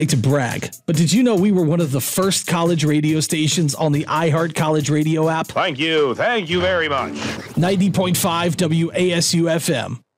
like to brag, but did you know we were one of the first college radio stations on the iHeart College Radio app? Thank you very much. 90.5 WASU FM.